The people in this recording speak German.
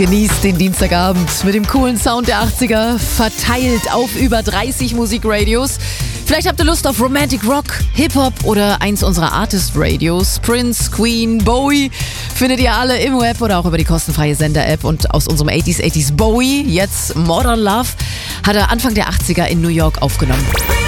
Genießt den Dienstagabend mit dem coolen Sound der 80er, verteilt auf über 30 Musikradios. Vielleicht habt ihr Lust auf Romantic Rock, Hip-Hop oder eins unserer Artist-Radios. Prince, Queen, Bowie findet ihr alle im Web oder auch über die kostenfreie Sender-App. Und aus unserem 80s Bowie, jetzt Modern Love, hat er Anfang der 80er in New York aufgenommen.